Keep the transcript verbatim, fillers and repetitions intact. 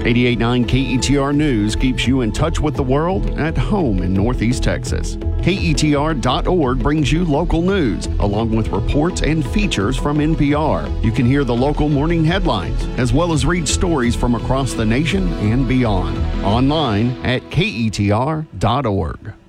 eighty-eight point nine K E T R News keeps you in touch with the world at home in Northeast Texas. K E T R dot org brings you local news, along with reports and features from N P R. You can hear the local morning headlines, as well as read stories from across the nation and beyond. Online at K E T R dot org.